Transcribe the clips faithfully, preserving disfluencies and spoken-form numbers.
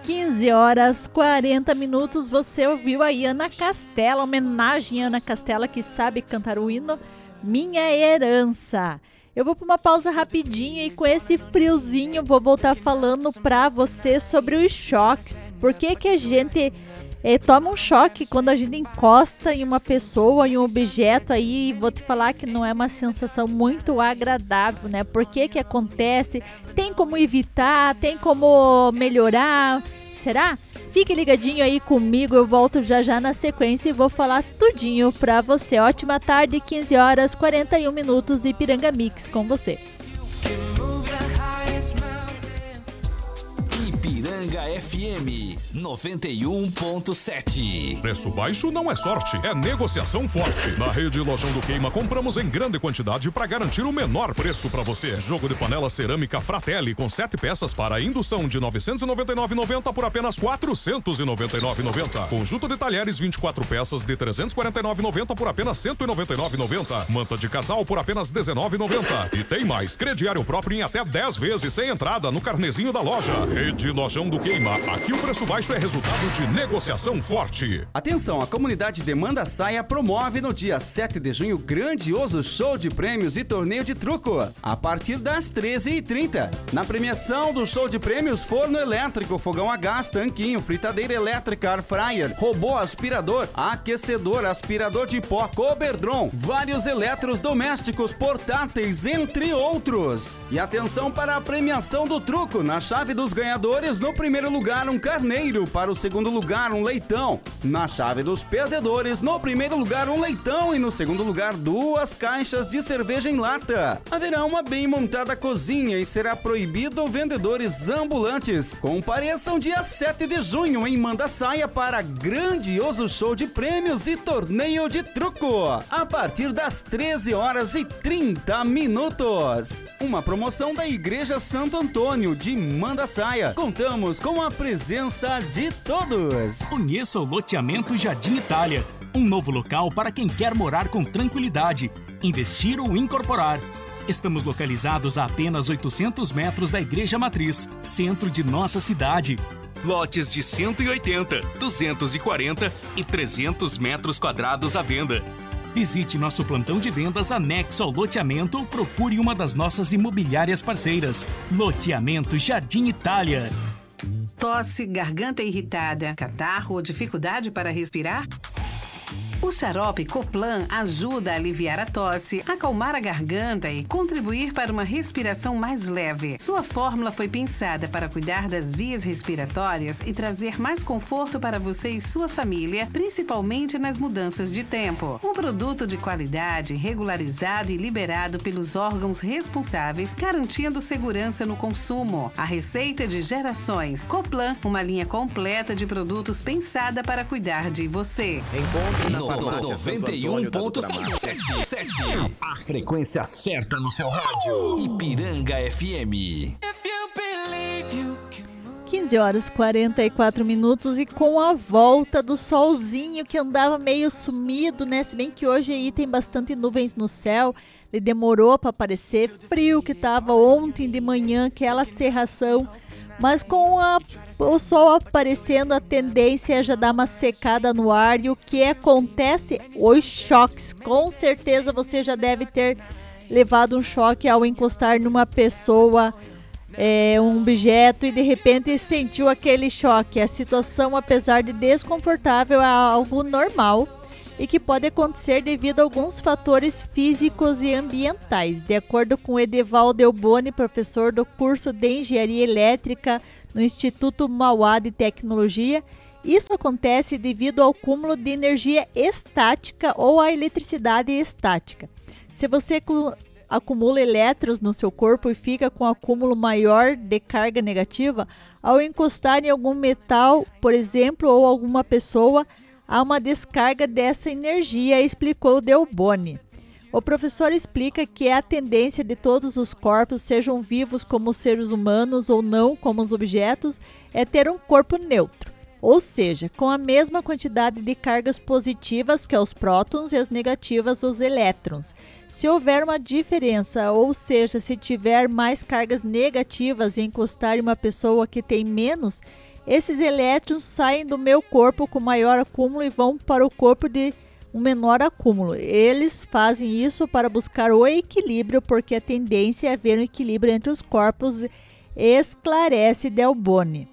quinze horas quarenta minutos, você ouviu aí Ana Castela, homenagem a Ana Castela, que sabe cantar o hino Minha Herança. Eu vou para uma pausa rapidinha e com esse friozinho vou voltar falando para você sobre os choques. Por que que a gente é, toma um choque quando a gente encosta em uma pessoa, em um objeto aí? Vou te falar que não é uma sensação muito agradável, né? Por que que acontece? Tem como evitar? Tem como melhorar? Será? Fique ligadinho aí comigo, eu volto já já na sequência e vou falar tudinho pra você. Ótima tarde, quinze horas quarenta e um minutos, Ipiranga Mix com você. Ipiranga F M noventa e um ponto sete. Preço baixo não é sorte, é negociação forte. Na rede Lojão do Queima compramos em grande quantidade para garantir o menor preço para você. Jogo de panela cerâmica Fratelli com sete peças para indução de novecentos e noventa e nove reais e noventa centavos por apenas quatrocentos e noventa e nove reais e noventa centavos. Conjunto de talheres vinte e quatro peças de trezentos e quarenta e nove reais e noventa centavos por apenas cento e noventa e nove reais e noventa centavos. Manta de casal por apenas dezenove reais e noventa centavos. E tem mais, crediário próprio em até dez vezes sem entrada no carnezinho da loja. Rede Lojão do Queima, aqui o preço baixo é resultado de negociação forte. Atenção, a comunidade Demanda Saia promove no dia sete de junho grandioso show de prêmios e torneio de truco, a partir das treze e trinta. Na premiação do show de prêmios, forno elétrico, fogão a gás, tanquinho, fritadeira elétrica, air fryer, robô aspirador, aquecedor, aspirador de pó, Coberdron, vários eletrodomésticos portáteis, entre outros. E atenção para a premiação do truco, na chave dos ganhadores, no primeiro lugar um carneiro, para o segundo lugar um leitão, na chave dos perdedores, no primeiro lugar um leitão e no segundo lugar duas caixas de cerveja em lata. Haverá uma bem montada cozinha e será proibido vendedores ambulantes. Compareçam dia sete de junho em Manda Saia para grandioso show de prêmios e torneio de truco, a partir das treze horas e trinta minutos. Uma promoção da Igreja Santo Antônio de Manda Saia. Contamos com a presença de todos. Conheça o loteamento Jardim Itália, um novo local para quem quer morar com tranquilidade, investir ou incorporar. Estamos localizados a apenas oitocentos metros da Igreja Matriz, centro de nossa cidade. Lotes de cento e oitenta, duzentos e quarenta e trezentos metros quadrados à venda. Visite nosso plantão de vendas anexo ao loteamento ou procure uma das nossas imobiliárias parceiras. Loteamento Jardim Itália. Tosse, garganta irritada, catarro ou dificuldade para respirar? O xarope Coplan ajuda a aliviar a tosse, acalmar a garganta e contribuir para uma respiração mais leve. Sua fórmula foi pensada para cuidar das vias respiratórias e trazer mais conforto para você e sua família, principalmente nas mudanças de tempo. Um produto de qualidade, regularizado e liberado pelos órgãos responsáveis, garantindo segurança no consumo. A receita de gerações. Coplan, uma linha completa de produtos pensada para cuidar de você. Encontre na noventa e um ponto sete. A frequência certa no seu rádio. Ipiranga F M. quinze horas quarenta e quatro minutos e com a volta do solzinho que andava meio sumido, né? Se bem que hoje aí tem bastante nuvens no céu, ele demorou para aparecer, frio que tava ontem de manhã, aquela cerração. Mas com a, o sol aparecendo, a tendência é já dar uma secada no ar. E o que acontece? Os choques. Com certeza você já deve ter levado um choque ao encostar numa pessoa, é, um objeto, e de repente sentiu aquele choque. A situação, apesar de desconfortável, é algo normal e que pode acontecer devido a alguns fatores físicos e ambientais. De acordo com Edivaldo Delboni, professor do curso de Engenharia Elétrica no Instituto Mauá de Tecnologia, isso acontece devido ao acúmulo de energia estática ou a eletricidade estática. Se você acumula elétrons no seu corpo e fica com um acúmulo maior de carga negativa, ao encostar em algum metal, por exemplo, ou alguma pessoa, há uma descarga dessa energia, explicou Delboni. O professor explica que é a tendência de todos os corpos, sejam vivos como os seres humanos ou não como os objetos, é ter um corpo neutro, ou seja, com a mesma quantidade de cargas positivas, que é os prótons, e as negativas, os elétrons. Se houver uma diferença, ou seja, se tiver mais cargas negativas e encostar em uma pessoa que tem menos, Esses elétrons saem do meu corpo com maior acúmulo e vão para o corpo de um menor acúmulo. Eles fazem isso para buscar o equilíbrio, porque a tendência é haver um equilíbrio entre os corpos, esclarece Delboni.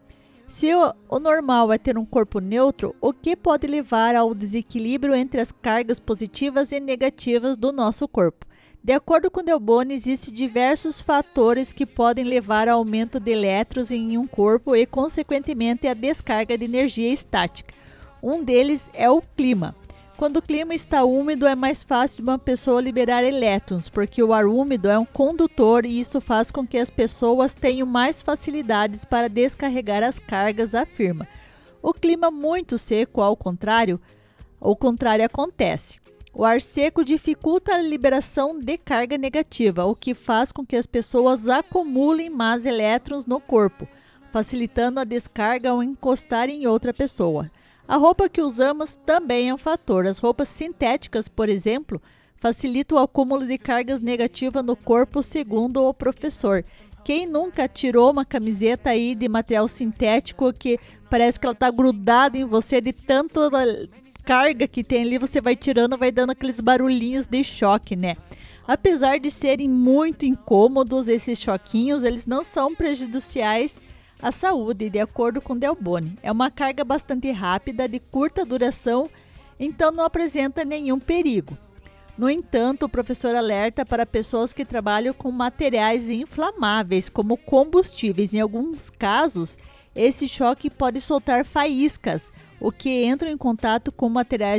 Se o, o normal é ter um corpo neutro, o que pode levar ao desequilíbrio entre as cargas positivas e negativas do nosso corpo? De acordo com Delboni, existem diversos fatores que podem levar ao aumento de elétrons em um corpo e, consequentemente, a descarga de energia estática. Um deles é o clima. Quando o clima está úmido, é mais fácil de uma pessoa liberar elétrons, porque o ar úmido é um condutor e isso faz com que as pessoas tenham mais facilidades para descarregar as cargas, afirma. O clima muito seco, ao contrário, o contrário acontece. O ar seco dificulta a liberação de carga negativa, o que faz com que as pessoas acumulem mais elétrons no corpo, facilitando a descarga ao encostar em outra pessoa. A roupa que usamos também é um fator. As roupas sintéticas, por exemplo, facilitam o acúmulo de cargas negativas no corpo, segundo o professor. Quem nunca tirou uma camiseta aí de material sintético que parece que ela está grudada em você de tanto carga que tem ali, você vai tirando, vai dando aqueles barulhinhos de choque, né? Apesar de serem muito incômodos, esses choquinhos, eles não são prejudiciais à saúde, de acordo com Delboni. É uma carga bastante rápida, de curta duração, então não apresenta nenhum perigo. No entanto, o professor alerta para pessoas que trabalham com materiais inflamáveis, como combustíveis. Em alguns casos, esse choque pode soltar faíscas, o que entra em contato com materiais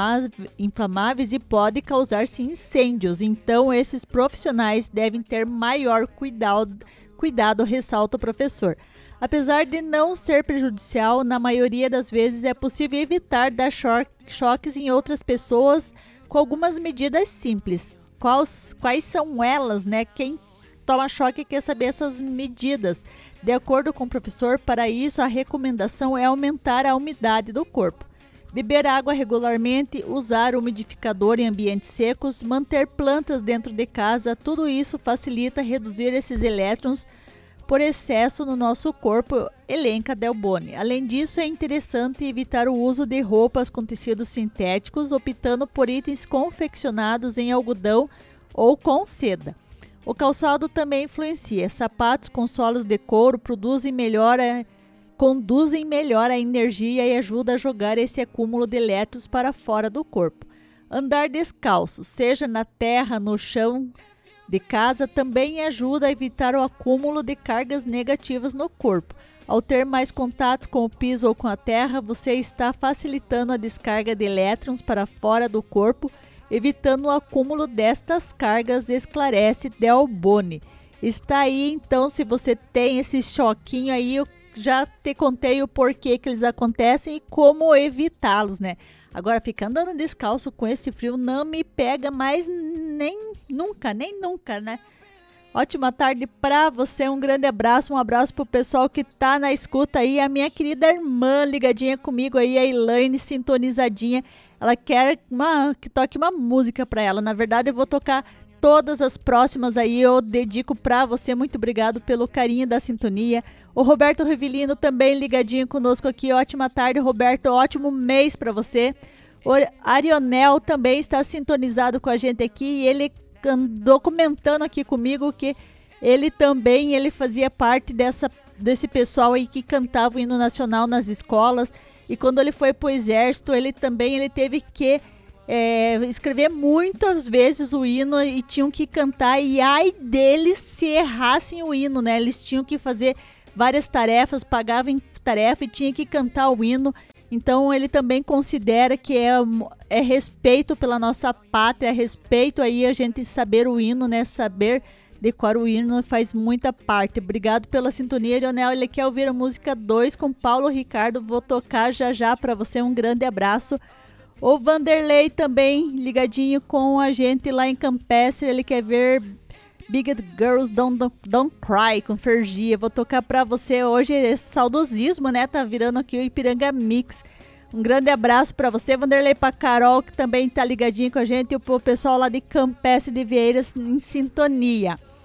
inflamáveis e pode causar-se incêndios. Então, esses profissionais devem ter maior cuidado, cuidado, ressalta o professor. Apesar de não ser prejudicial, na maioria das vezes é possível evitar dar cho- choques em outras pessoas com algumas medidas simples. Quais, quais são elas, né? Quem toma choque quer saber essas medidas. De acordo com o professor, para isso a recomendação é aumentar a umidade do corpo. Beber água regularmente, usar umidificador em ambientes secos, manter plantas dentro de casa, tudo isso facilita reduzir esses elétrons por excesso no nosso corpo, elenca Delboni. Além disso, é interessante evitar o uso de roupas com tecidos sintéticos, optando por itens confeccionados em algodão ou com seda. O calçado também influencia. Sapatos com solas de couro produzem melhor a, conduzem melhor a energia e ajudam a jogar esse acúmulo de elétrons para fora do corpo. Andar descalço, seja na terra, no chão de casa, também ajuda a evitar o acúmulo de cargas negativas no corpo. Ao ter mais contato com o piso ou com a terra, você está facilitando a descarga de elétrons para fora do corpo, evitando o acúmulo destas cargas, esclarece Delboni. Está aí, então, se você tem esse choquinho aí, eu já te contei o porquê que eles acontecem e como evitá-los, né? Agora, ficar andando descalço com esse frio não me pega mais nem nunca, nem nunca, né? Ótima tarde pra você, um grande abraço, um abraço pro pessoal que tá na escuta aí, a minha querida irmã ligadinha comigo aí, a Elaine, sintonizadinha. Ela quer uma, que toque uma música pra ela. Na verdade, eu vou tocar todas as próximas aí, eu dedico pra você. Muito obrigado pelo carinho da sintonia. O Roberto Revilino também ligadinho conosco aqui. Ótima tarde, Roberto. Ótimo mês pra você. O Arionel também está sintonizado com a gente aqui. E ele andou comentando aqui comigo que ele também ele fazia parte dessa, desse pessoal aí que cantava o hino nacional nas escolas. E quando ele foi pro exército, ele também ele teve que é, escrever muitas vezes o hino e tinham que cantar. E ai deles se errassem o hino, né? Eles tinham que fazer várias tarefas, pagavam em tarefa e tinha que cantar o hino. Então ele também considera que é, é respeito pela nossa pátria, é respeito aí a gente saber o hino, né? Saber decorar o hino faz muita parte. Obrigado pela sintonia, Leonel. Ele quer ouvir a música dois com Paulo Ricardo. Vou tocar já já para você. Um grande abraço. O Vanderlei também ligadinho com a gente lá em Campestre. Ele quer ver Big Girls Don't, Don't, Don't Cry com Fergia. Vou tocar pra você hoje esse saudosismo, né? Tá virando aqui o Ipiranga Mix. Um grande abraço pra você, Vanderlei, pra Carol, que também tá ligadinho com a gente, e o pessoal lá de Campestre de Vieiras em sintonia.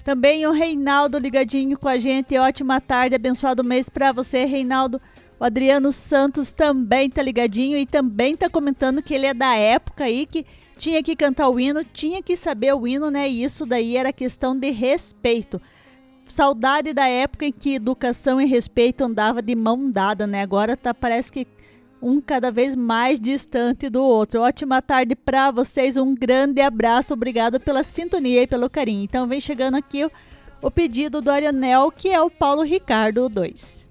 Também o Reinaldo ligadinho com a gente. Ótima tarde, abençoado mês para você, Reinaldo. O Adriano Santos também tá ligadinho e também tá comentando que ele é da época aí que tinha que cantar o hino, tinha que saber o hino, né? E isso daí era questão de respeito. Saudade da época em que educação e respeito andava de mão dada, né? Agora tá, parece que um cada vez mais distante do outro. Ótima tarde para vocês, um grande abraço, obrigado pela sintonia e pelo carinho. Então vem chegando aqui o, o pedido do Arianel, que é o Paulo Ricardo dois.